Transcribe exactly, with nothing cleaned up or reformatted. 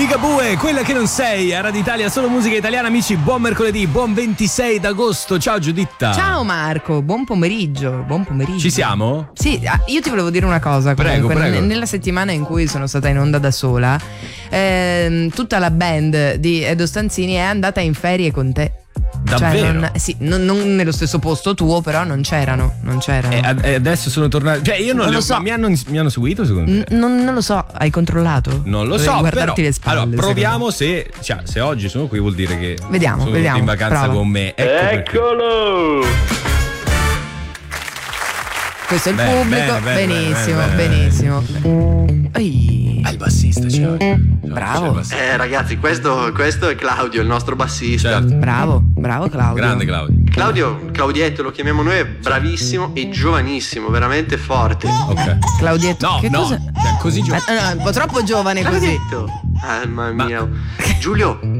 Ligabue, quella che non sei, a Radio Italia, solo musica italiana. Amici, buon mercoledì, buon ventisei d'agosto. Ciao Giuditta. Ciao Marco, buon pomeriggio, buon pomeriggio. Ci siamo? Sì, io ti volevo dire una cosa. Prego, comunque, prego. Nella settimana in cui sono stata in onda da sola, ehm, tutta la band di Edo Stanzini è andata in ferie con te. Davvero? Cioè, non, sì, non, non nello stesso posto tuo, però non c'erano, non c'erano. E ad- e adesso sono tornato. Cioè, io non, Non le lo ho- so. ma mi hanno, mi hanno seguito secondo N- te? non, non lo so, hai controllato? Non lo Dovevi so, però. guardarti le spalle. Allora, proviamo secondo se. Cioè, se oggi sono qui vuol dire che. Vediamo, sono vediamo, in vacanza prova. con me. Ecco perché. Eccolo! Questo è il Bene, pubblico. bene, bene, benissimo, bene, bene. benissimo. Ehi. Ah, il bassista, ciao. Bravo. Eh ragazzi, questo, questo è Claudio, il nostro bassista. Certo. Bravo, bravo Claudio. Grande Claudio. Claudio, Claudietto lo chiamiamo noi, è bravissimo e giovanissimo, veramente forte. Ok. Claudietto, No, che no, cosa? cioè, così gio- Ah, no, un po' troppo giovane così. Claudietto! Ah, mamma mia. Giulio,